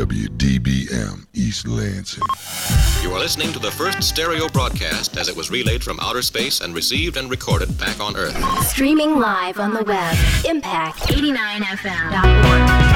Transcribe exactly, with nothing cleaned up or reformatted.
W D B M, East Lansing. You are listening to the first stereo broadcast as it was relayed from outer space and received and recorded back on Earth. Streaming live on the web, impact eighty-nine F M dot org.